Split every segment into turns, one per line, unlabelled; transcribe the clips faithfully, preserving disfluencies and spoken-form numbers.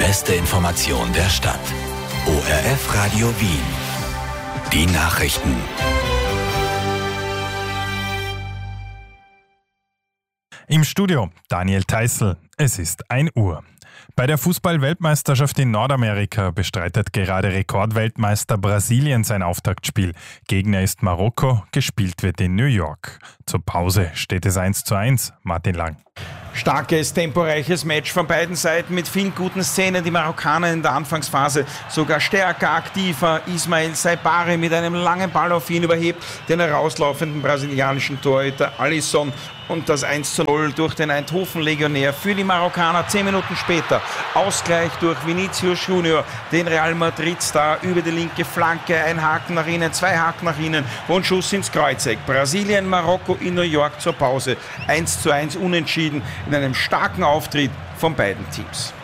beste Information der Stadt. O R F Radio Wien. Die Nachrichten.
Im Studio Daniel Theißl. Es ist ein Uhr. Bei der Fußball-Weltmeisterschaft in Nordamerika bestreitet gerade Rekordweltmeister Brasilien sein Auftaktspiel. Gegner ist Marokko, gespielt wird in New York. Zur Pause steht es eins zu eins. Martin Lang.
Starkes, temporeiches Match von beiden Seiten mit vielen guten Szenen. Die Marokkaner in der Anfangsphase sogar stärker, aktiver. Ismail Saibari mit einem langen Ball auf ihn überhebt den herauslaufenden brasilianischen Torhüter Alisson. Und das eins zu null durch den Eindhoven-Legionär für die Marokkaner. Zehn Minuten später Ausgleich durch Vinicius Junior, den Real Madrid-Star, über die linke Flanke. Ein Haken nach innen, zwei Haken nach innen und Schuss ins Kreuzeck. Brasilien, Marokko in New York zur Pause. eins zu eins unentschieden in einem starken Auftritt von beiden Teams.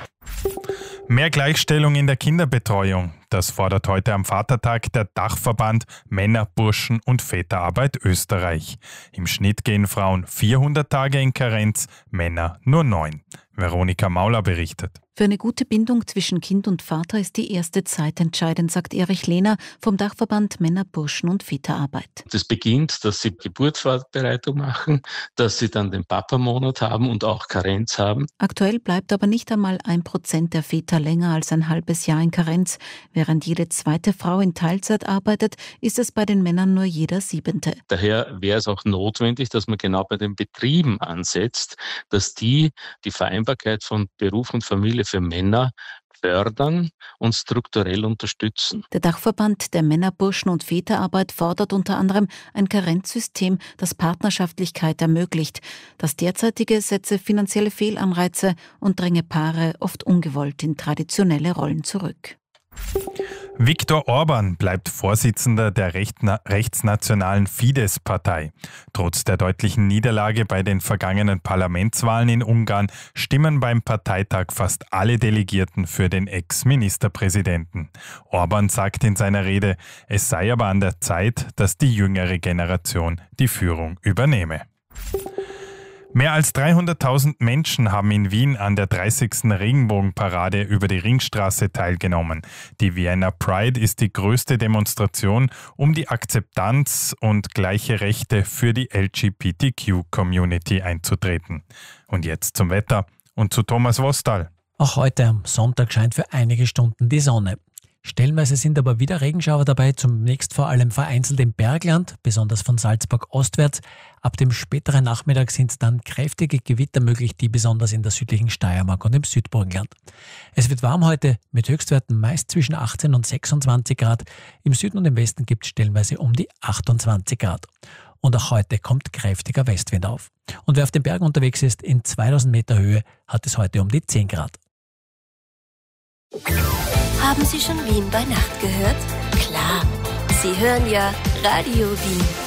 Mehr Gleichstellung in der Kinderbetreuung. Das fordert heute am Vatertag der Dachverband Männer-, Burschen- und Väterarbeit Österreich. Im Schnitt gehen Frauen vierhundert Tage in Karenz, Männer nur neun. Veronika Mauler berichtet.
Für eine gute Bindung zwischen Kind und Vater ist die erste Zeit entscheidend, sagt Erich Lehner vom Dachverband Männer-, Burschen- und Väterarbeit.
Das beginnt, dass sie Geburtsvorbereitung machen, dass sie dann den Papamonat haben und auch Karenz haben.
Aktuell bleibt aber nicht einmal ein Prozent der Väter länger als ein halbes Jahr in Karenz. Während jede zweite Frau in Teilzeit arbeitet, ist es bei den Männern nur jeder siebente.
Daher wäre es auch notwendig, dass man genau bei den Betrieben ansetzt, dass die die Vereinbarkeit von Beruf und Familie für Männer fördern und strukturell unterstützen.
Der Dachverband der Männer-, Burschen- und Väterarbeit fordert unter anderem ein Karenzsystem, das Partnerschaftlichkeit ermöglicht. Das derzeitige setze finanzielle Fehlanreize und dränge Paare oft ungewollt in traditionelle Rollen zurück.
Viktor Orban bleibt Vorsitzender der rechtsnationalen Fidesz-Partei. Trotz der deutlichen Niederlage bei den vergangenen Parlamentswahlen in Ungarn stimmen beim Parteitag fast alle Delegierten für den Ex-Ministerpräsidenten. Orban sagt in seiner Rede, es sei aber an der Zeit, dass die jüngere Generation die Führung übernehme. Mehr als dreihunderttausend Menschen haben in Wien an der dreißigsten Regenbogenparade über die Ringstraße teilgenommen. Die Vienna Pride ist die größte Demonstration, um die Akzeptanz und gleiche Rechte für die L G B T Q-Community einzutreten. Und jetzt zum Wetter und zu Thomas Wostal.
Auch heute am Sonntag scheint für einige Stunden die Sonne. Stellenweise sind aber wieder Regenschauer dabei, zunächst vor allem vereinzelt im Bergland, besonders von Salzburg ostwärts. Ab dem späteren Nachmittag sind dann kräftige Gewitter möglich, die besonders in der südlichen Steiermark und im Südburgenland. Es wird warm heute mit Höchstwerten meist zwischen achtzehn und sechsundzwanzig Grad. Im Süden und im Westen gibt es stellenweise um die achtundzwanzig Grad. Und auch heute kommt kräftiger Westwind auf. Und wer auf den Bergen unterwegs ist, in zweitausend Meter Höhe, hat es heute um die zehn Grad.
Haben Sie schon Wien bei Nacht gehört? Klar, Sie hören ja Radio Wien.